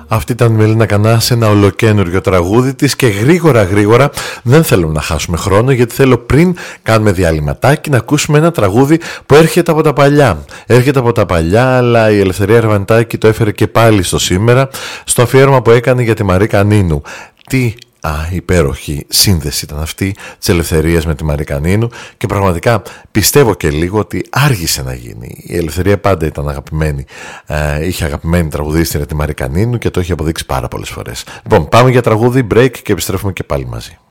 Αυτή ήταν η Μελίνα Κανά σε ένα ολοκένουργιο τραγούδι της και γρήγορα δεν θέλουμε να χάσουμε χρόνο, γιατί θέλω πριν κάνουμε διαλυματάκι να ακούσουμε ένα τραγούδι που έρχεται από τα παλιά. Έρχεται από τα παλιά, αλλά η Ελευθερία Αρβανιτάκη το έφερε και πάλι στο σήμερα, στο αφιέρωμα που έκανε για τη Μαρίκα Νίνου. Τι υπέροχη σύνδεση ήταν αυτή της Ελευθερίας με τη Μαρίκα Νίνου, και πραγματικά πιστεύω και λίγο ότι άργησε να γίνει. Η Ελευθερία πάντα ήταν αγαπημένη, είχε αγαπημένη τραγουδίστρια τη Μαρίκα Νίνου και το έχει αποδείξει πάρα πολλές φορές. Λοιπόν, πάμε για τραγούδι, break και επιστρέφουμε και πάλι μαζί.